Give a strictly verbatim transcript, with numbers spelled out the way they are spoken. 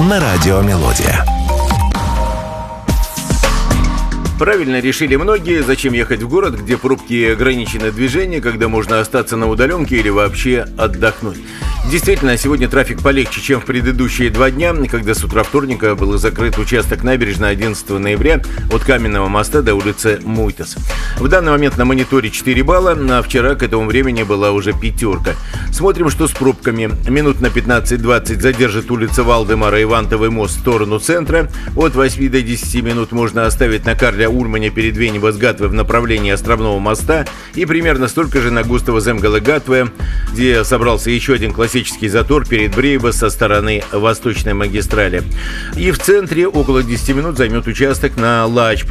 на радио «Мелодия». Правильно решили многие, зачем ехать в город, где пробки и ограниченное движение, когда можно остаться на удаленке или вообще отдохнуть. Действительно, сегодня трафик полегче, чем в предыдущие два дня, когда с утра вторника был закрыт участок набережной одиннадцатого ноября от Каменного моста до улицы Муйтас. В данный момент на мониторе четыре балла, а вчера к этому времени была уже пятерка. Смотрим, что с пробками. Минут на пятнадцать-двадцать задержит улица Валдемара Ивантовый мост в сторону центра. От восьми до десяти минут можно оставить на Карля Ульманя перед Венева-Гатве в направлении Островного моста и примерно столько же на Густава Земгала-Гатве, где собрался еще один классический затор перед Брейба со стороны Восточной магистрали. И в центре около десяти минут займет участок на Лаач